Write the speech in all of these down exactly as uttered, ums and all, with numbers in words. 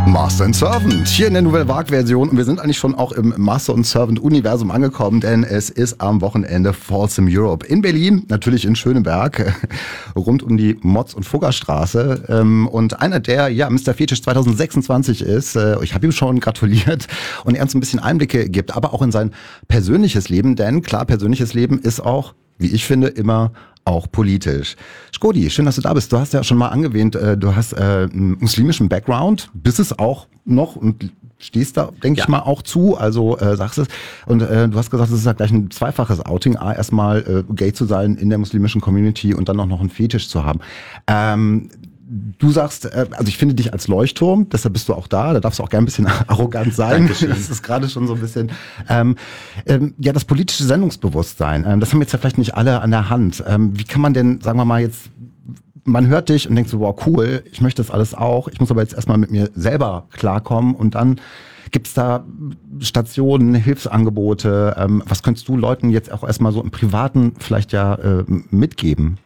Master and Servant, hier in der Nouvelle Vague-Version. Und wir sind eigentlich schon auch im Master and Servant-Universum angekommen, denn es ist am Wochenende Folsom Europe in Berlin, natürlich in Schöneberg, rund um die Motz- und Fuggerstraße. Und einer, der ja Mister Fetisch zwanzig sechsundzwanzig ist, ich habe ihm schon gratuliert und er uns ein bisschen Einblicke gibt, aber auch in sein persönliches Leben, denn klar, persönliches Leben ist auch, wie ich finde, immer auch politisch. Shkodi, schön, dass du da bist. Du hast ja schon mal angewähnt, du hast einen muslimischen Background, bist es auch noch und stehst da, denke ja. ich mal, auch zu, also äh, sagst es. Und äh, du hast gesagt, es ist ja gleich ein zweifaches Outing. A, erstmal äh, gay zu sein in der muslimischen Community und dann auch noch einen Fetisch zu haben. Ähm, Du sagst, also ich finde dich als Leuchtturm, deshalb bist du auch da, da darfst du auch gerne ein bisschen arrogant sein. Dankeschön. Das ist gerade schon so ein bisschen, ähm, ähm, ja, das politische Sendungsbewusstsein, ähm, das haben jetzt ja vielleicht nicht alle an der Hand. Ähm, wie kann man denn, sagen wir mal jetzt, man hört dich und denkt so, wow, cool, ich möchte das alles auch, ich muss aber jetzt erstmal mit mir selber klarkommen und dann gibt's da Stationen, Hilfsangebote, ähm, was könntest du Leuten jetzt auch erstmal so im Privaten vielleicht ja äh, mitgeben?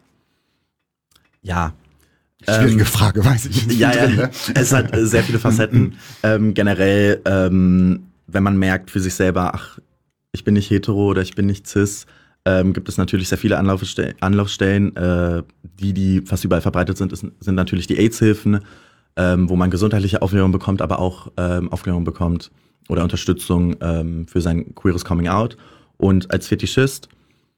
Ja, Schwierige ähm, Frage, weiß ich nicht. Ja, ja, drin, ne? Es hat sehr viele Facetten. ähm, generell, ähm, wenn man merkt für sich selber, ach, ich bin nicht hetero oder ich bin nicht cis, ähm, gibt es natürlich sehr viele Anlaufstellen, Anlaufstellen äh, die, die fast überall verbreitet sind, ist, sind natürlich die AIDS-Hilfen, ähm, wo man gesundheitliche Aufklärung bekommt, aber auch ähm, Aufklärung bekommt oder Unterstützung ähm, für sein queeres Coming-out. Und als Fetischist,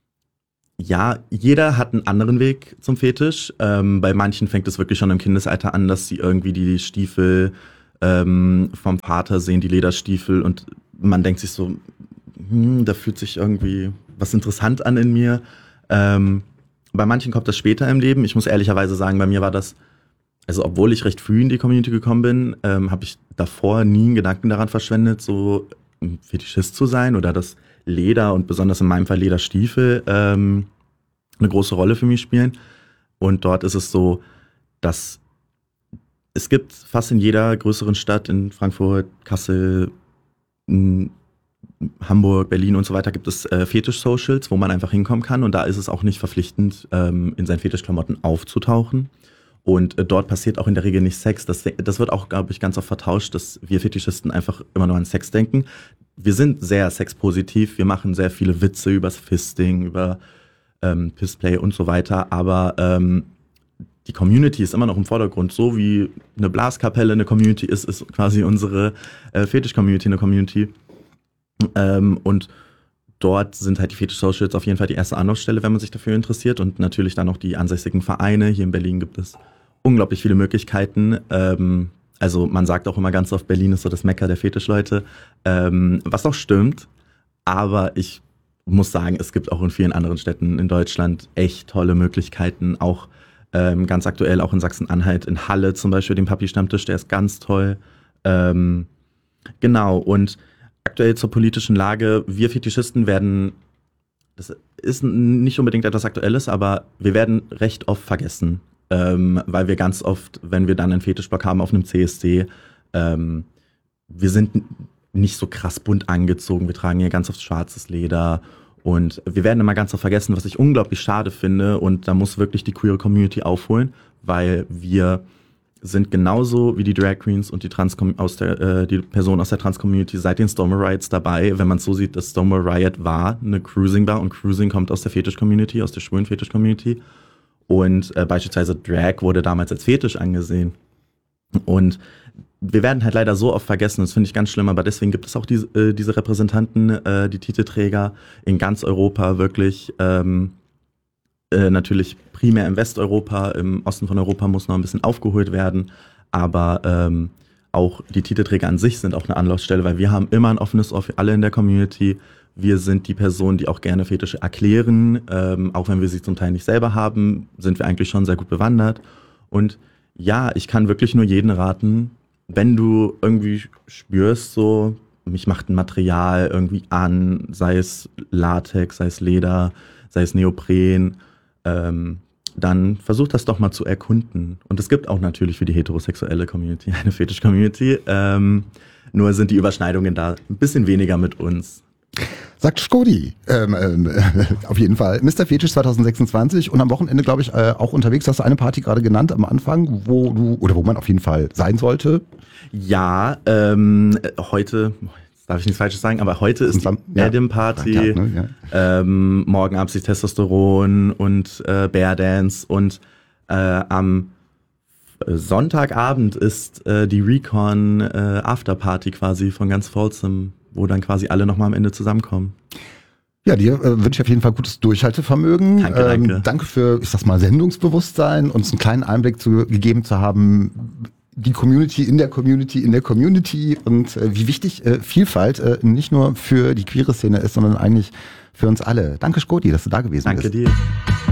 ja, jeder hat einen anderen Weg zum Fetisch. Ähm, bei manchen fängt es wirklich schon im Kindesalter an, dass sie irgendwie die Stiefel ähm, vom Vater sehen, die Lederstiefel, und man denkt sich so, hm, da fühlt sich irgendwie was interessant an in mir. Ähm, bei manchen kommt das später im Leben. Ich muss ehrlicherweise sagen, bei mir war das, also obwohl ich recht früh in die Community gekommen bin, ähm, habe ich davor nie einen Gedanken daran verschwendet, so ein Fetischist zu sein oder das Leder und besonders in meinem Fall Lederstiefel ähm, eine große Rolle für mich spielen. Und dort ist es so, dass es gibt fast in jeder größeren Stadt, in Frankfurt, Kassel, in Hamburg, Berlin und so weiter, gibt es äh, Fetisch-Socials, wo man einfach hinkommen kann. Und da ist es auch nicht verpflichtend, ähm, in seinen Fetischklamotten aufzutauchen. Und äh, dort passiert auch in der Regel nicht Sex. Das, das wird auch, glaube ich, ganz oft vertauscht, dass wir Fetischisten einfach immer nur an Sex denken. Wir sind sehr sexpositiv, wir machen sehr viele Witze übers Fisting, über ähm, Pissplay und so weiter, aber ähm, die Community ist immer noch im Vordergrund. So wie eine Blaskapelle eine Community ist, ist quasi unsere äh, Fetisch-Community eine Community. Ähm, und dort sind halt die Fetisch-Socials auf jeden Fall die erste Anlaufstelle, wenn man sich dafür interessiert, und natürlich dann noch die ansässigen Vereine. Hier in Berlin gibt es unglaublich viele Möglichkeiten. Ähm, Also man sagt auch immer ganz oft, Berlin ist so das Mekka der Fetischleute, ähm, was auch stimmt. Aber ich muss sagen, es gibt auch in vielen anderen Städten in Deutschland echt tolle Möglichkeiten. Auch ähm, ganz aktuell auch in Sachsen-Anhalt, in Halle zum Beispiel, den Papi-Stammtisch, der ist ganz toll. Ähm, genau, und aktuell zur politischen Lage, wir Fetischisten werden, das ist nicht unbedingt etwas Aktuelles, aber wir werden recht oft vergessen. Ähm, weil wir ganz oft, wenn wir dann einen Fetischblock haben auf einem C S D, ähm, wir sind n- nicht so krass bunt angezogen, wir tragen hier ganz oft schwarzes Leder und wir werden immer ganz oft vergessen, was ich unglaublich schade finde, und da muss wirklich die queere Community aufholen, weil wir sind genauso wie die Drag Queens und die Trans aus der äh, die Personen aus der Trans-Community seit den Stonewall Riots dabei. Wenn man es so sieht, das Stonewall Riot war eine Cruising-Bar, und Cruising kommt aus der Fetisch-Community, aus der schwulen Fetisch-Community. Und äh, beispielsweise Drag wurde damals als Fetisch angesehen. Und wir werden halt leider so oft vergessen, das finde ich ganz schlimm, aber deswegen gibt es auch diese, äh, diese Repräsentanten, äh, die Titelträger in ganz Europa wirklich, ähm, äh, natürlich primär in Westeuropa, im Osten von Europa muss noch ein bisschen aufgeholt werden, aber ähm, auch die Titelträger an sich sind auch eine Anlaufstelle, weil wir haben immer ein offenes Ohr für alle in der Community. Wir sind die Personen, die auch gerne Fetische erklären, ähm, auch wenn wir sie zum Teil nicht selber haben, sind wir eigentlich schon sehr gut bewandert. Und ja, ich kann wirklich nur jeden raten, wenn du irgendwie spürst, so, mich macht ein Material irgendwie an, sei es Latex, sei es Leder, sei es Neopren, ähm, dann versuch das doch mal zu erkunden. Und es gibt auch natürlich für die heterosexuelle Community eine Fetisch-Community, ähm, nur sind die Überschneidungen da ein bisschen weniger mit uns. Sagt Skodi. Ähm, ähm, auf jeden Fall. Mister Fetisch zwanzig sechsundzwanzig und am Wochenende, glaube ich, äh, auch unterwegs. Hast du eine Party gerade genannt am Anfang, wo du, oder wo man auf jeden Fall sein sollte? Ja, ähm, heute, jetzt darf ich nichts Falsches sagen, aber heute ist Sam- die ja. Adam Party. Ja, ne, ja. Ähm, morgen Abend ist die Testosteron und äh, Bear Dance und äh, am Sonntagabend ist äh, die Recon äh, Afterparty quasi von ganz Folsom, wo dann quasi alle nochmal am Ende zusammenkommen. Ja, dir äh, wünsche ich auf jeden Fall gutes Durchhaltevermögen. Danke, danke. Ähm, danke für, ich sag mal, Sendungsbewusstsein, uns einen kleinen Einblick zu, gegeben zu haben, die Community in der Community in der Community und äh, wie wichtig äh, Vielfalt äh, nicht nur für die queere Szene ist, sondern eigentlich für uns alle. Danke, Skoti, dass du da gewesen Danke bist. dir.